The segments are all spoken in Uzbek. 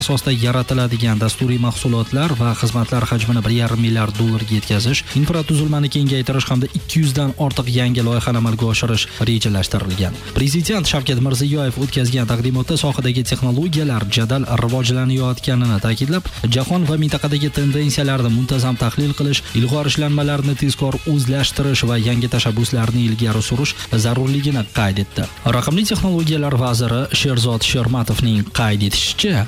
asosida yaratiladigan dasturiy mahsulotlar va xizmatlar hajmini $1,5 milliard dollarga yetkazish, infratuzilmani kengaytirish hamda 200 dan ortiq yangi loyihalarni amalga oshirish rejalashtirilgan. Prezident Shavkat Mirziyoyev o'tkazgan taqdimotda sohadagi texnologiyalar jadal rivojlanayotganini ta'kidlab, jahon va mintaqadagi tendensiyalarni muntazam tahlil qilish, ilg'or ishlanmalarni tezkor o'zlashtirish va yangi tashabbuslarni ilgari surish zarurligini qayd etdi. Raqamli texnologiyalar vaziri Sherzod Shermatovning qayd etishicha,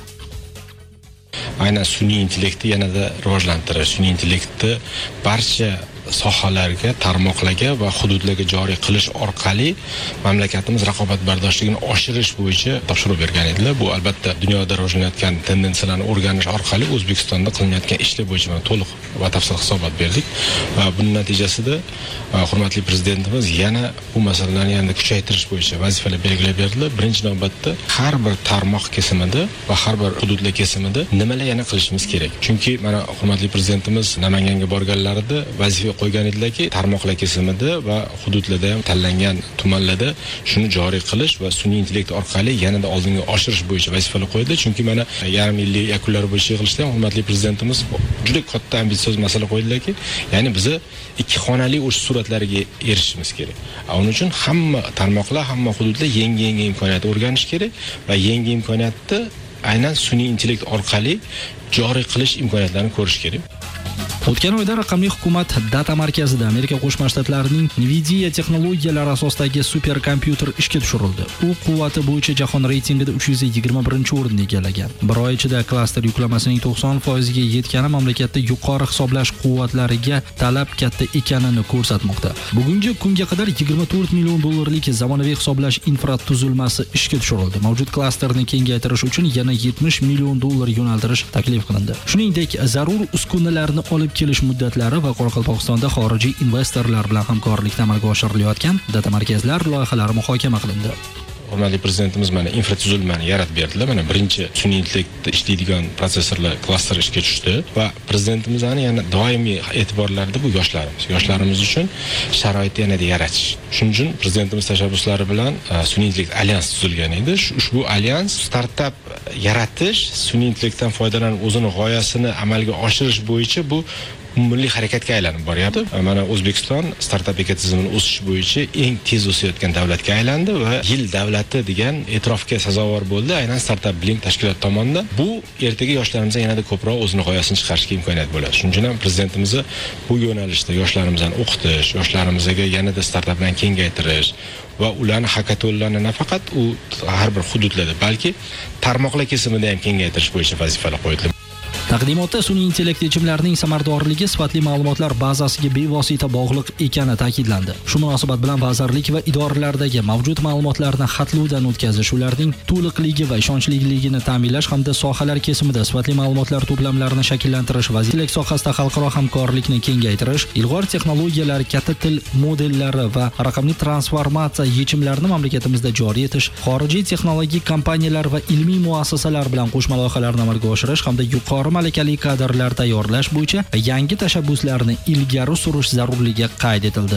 aynan sun'iy intellektni yanada rivojlantirish, sun'iy intellektni barcha sohalarga, tarmoqlarga va hududlarga joriy qilish orqali mamlakatimiz raqobatbardoshligini oshirish bo'yicha topshiriq bergan edilar. Bu albatta dunyoda rivojlanayotgan tendensiyalarni o'rganish orqali O'zbekistonda qilinayotgan ishlar bo'yicha to'liq va tafsil hisobot berdik va buning natijasida hurmatli prezidentimiz yana bu masalalarni yanada kuchaytirish bo'yicha vazifalar belgilab berdilar. Birinchi navbatda har bir tarmoq kesimida va har bir hududlar kesimida nimalar yana qilishimiz kerak. Chunki mana hurmatli prezidentimiz Namanganga borganlarida vazifa qo'ygan edilarki, tarmoqlar kesimida va hududlarda ham tanlangan tumanlarda shuni joriy qilish va sun'iy intellekt orqali yanada oldinga oshirish bo'yicha vazifalar qo'ydi. Chunki mana yarim yillik yakunlari bo'yicha yig'ilishda ham hurmatli prezidentimiz juda katta ambitsiyoz masala qo'ydilarki, ya'ni biz ikki xonali o'sha suratlarga erishishimiz kerak. Uning uchun hamma tarmoqlar, hamma hududlar yangi imkoniyat o'rganish kerak va yangi imkoniyatni aynan sun'iy intellekt orqali joriy qilish imkoniyatlarini ko'rish kerak. O'tgan oyda raqamli hukumat data markazida Amerika Qo'shma Shtatlarining Nvidia texnologiyalari asosidagi superkompyuter ishga tushirildi. U quvvati bo'yicha jahon reytingida 321-o'rinni egallagan. Bir oy ichida klaster yuklamasining 90% ga yetgani mamlakatda yuqori hisoblash quvvatlariga talab katta ekanini ko'rsatmoqda. Bugungi kunga qadar $24 million zamonaviy hisoblash infratuzilmasi ishga tushirildi. Mavjud klasterni kengaytirish uchun yana $70 million yo'naltirish taklif qilindi. Shuningdek, zarur uskunalarni olib kelish muddatlari va Qoraqalpog'istonda xorijiy investorlar bilan hamkorlikda amalga oshirilayotgan data markazlar loyihalari muhokama qilindi. Hurmatli prezidentimiz mana infratuzilmani yaratib berdilar. Mana birinchi sun'iy intellektda ishlaydigan prosessorlar klasteri ishga tushdi va prezidentimizning yana doimiy e'tiborlarida bu yoshlarimiz uchun sharoitni yanada yaratish. Shuning uchun prezidentimiz tashabbuslari bilan sun'iy intellekt alyansi tuzilgan edi. Ushbu alyans startap yaratish, sun'iy intellektdan foydalanib o'zini g'oyasini amalga oshirish bo'yicha bu milliy harakatga aylanib boryapti. Mana O'zbekiston startap ekotizimini o'sish bo'yicha eng tez o'sayotgan davlatga aylandi va yil davlati degan e'tirofga sazovor bo'ldi. Aynan Startup Blink tashkilot tomonidan bu ertaga yoshlarimiz yanada ko'proq o'zini g'oyasini chiqarishga imkoniyat bo'ladi. Shuning uchun ham prezidentimiz bu yo'nalishda yoshlarimizni o'qitish, yoshlarimizga yanada startaplarni kengaytirish va ularni hakatonlarni nafaqat har bir hududlarda, balki tarmoqlar kesimida ham kengaytirish bo'yicha vazifalar qo'yildi. Taqdimotda sun'iy intellekt yechimlarining samaradorligi sifatli ma'lumotlar bazasiga bevosita bog'liq ekani ta'kidlandi. Shu munosabat bilan vazirlik va idoralardagi mavjud ma'lumotlarni xatluvdan o'tkazish, ularning to'liqligi va ishonchliligini ta'minlash hamda sohalar kesimida sifatli ma'lumotlar to'plamlarini shakllantirish, vazirlik sohasida xalqaro hamkorlikni kengaytirish, ilg'or texnologiyalar, katta til modellari va raqamli transformatsiya yechimlarini mamlakatimizda joriy etish, xorijiy texnologik kompaniyalar va ilmiy muassasalar bilan qo'shma loyihalarni amalga oshirish hamda yuqori malakali kadrlar tayyorlash bo'yicha yangi tashabbuslarni ilgari surish zarurligi qayd etildi.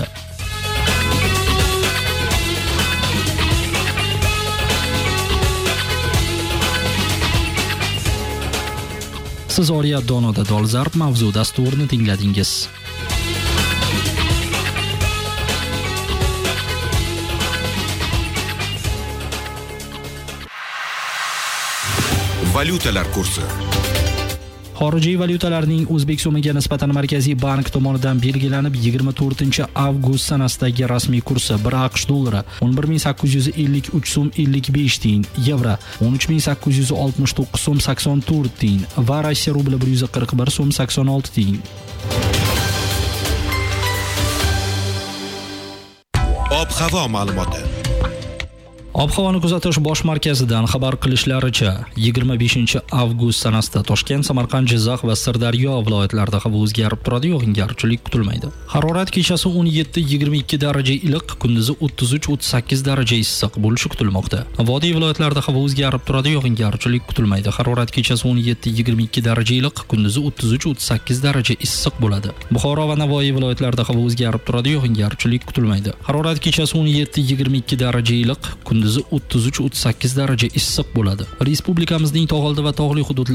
Siz Oriya Donoda Dolzarb mavzu dasturini tingladingiz. Valyutalar kursi. Xorijiy valyutalarning O'zbek so'miga nisbatan Markaziy bank tomonidan belgilanib 24-avgust sanasidagi rasmiy kursi 1 AQSh dollari 11.853 so'm 55 tiyin, yevro 13.869 so'm 84 tiyin va Rossiya rubli 141 so'm 86 tiyin. Ob-havo ma'lumoti. Ob-havoni kuzatish bosh markazidan xabar qilishlaricha, 25-avgust sanasida Toshkent, Samarqand, Jizzax va Sirdaryo viloyatlarida havo o'zgarib turadi, yog'ingarchilik kutilmaydi. Harorat kechasi 17-22 daraja iliq, kunduzi 33-38 daraja issiq bo'lishi kutilmoqda. Vodiy viloyatlarida havo o'zgarib turadi, yog'ingarchilik kutilmaydi. Harorat kechasi 17-22 daraja iliq, kunduzi 33-38 daraja issiq bo'ladi. Buxoro va Navoiy viloyatlarida havo o'zgarib turadi, yog'ingarchilik kutilmaydi. Harorat kechasi 17-22 daraja iliq, kunduzi 33-38 daraja issiq bo'ladi. Respublikamizning tog'oldi va tog'li hududlarida